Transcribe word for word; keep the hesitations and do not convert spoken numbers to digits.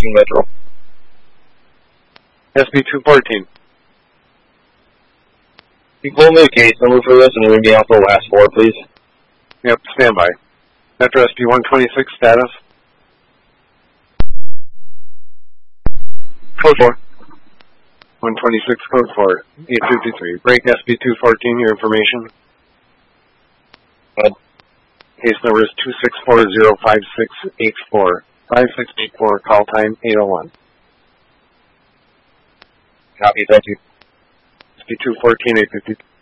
fourteen Metro. S B two fourteen. Equal me the case number for this and read me out the last four, please. Yep, standby. Metro S B one twenty-six status. Code four. one twenty-six code four. eight fifty-three. Break S B two fourteen, your information. Good. Case number is two six four zero five six eight four. five six eight four, call time eight oh one. Copy, thank you. S B two fourteen, eight fifty-two.